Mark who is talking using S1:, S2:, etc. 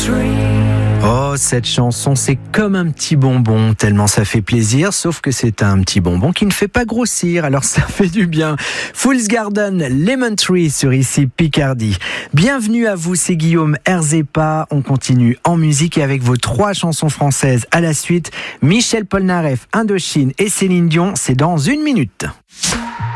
S1: Oh, cette chanson, c'est comme un petit bonbon, tellement ça fait plaisir, sauf que c'est un petit bonbon qui ne fait pas grossir, alors ça fait du bien. Fool's Garden, Lemon Tree sur ici Picardie. Bienvenue à vous, c'est Guillaume Herzepa. On continue en musique et avec vos 3 chansons françaises à la suite. Michel Polnareff, Indochine et Céline Dion, c'est dans 1 minute.